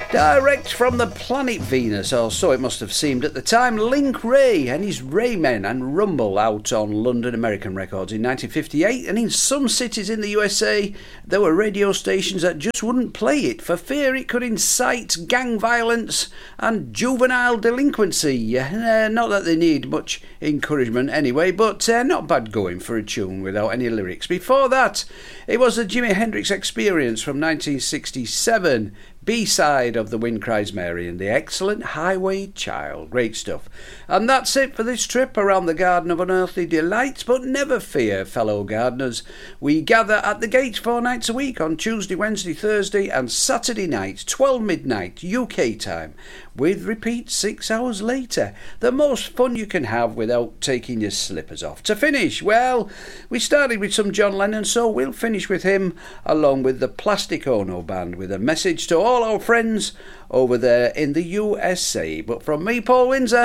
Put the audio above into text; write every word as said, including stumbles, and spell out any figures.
Direct from the planet Venus, or so it must have seemed at the time, Link Wray and his Raymen and Rumble out on London American Records in nineteen fifty-eight, and in some cities in the U S A there were radio stations that just wouldn't play it for fear it could incite gang violence and juvenile delinquency. Uh, not that they need much encouragement anyway, but uh, not bad going for a tune without any lyrics. Before that, it was the Jimi Hendrix Experience from nineteen sixty-seven, B-side of The Wind Cries Mary and the excellent Highway Child. Great stuff. And that's it for this trip around the Garden of Unearthly Delights, but never fear, fellow gardeners. We gather at the gate four nights a week on Tuesday, Wednesday, Thursday and Saturday night, twelve midnight U K time, with repeat six hours later. The most fun you can have without taking your slippers off. To finish, well, we started with some John Lennon, so we'll finish with him along with the Plastic Ono Band with a message to all our friends over there in the U S A. But from me, Paul Windsor,